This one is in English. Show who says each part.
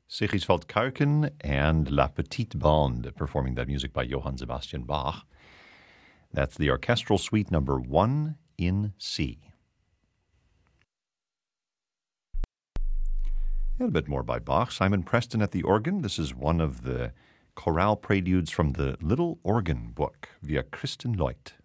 Speaker 1: Sigiswald Kuiken and La Petite Bande, performing that music by Johann Sebastian Bach. That's the Orchestral Suite number 1 in C. And a bit more by Bach. Simon Preston at the organ. This is one of the chorale preludes from the Little Organ Book via Kristen Leut.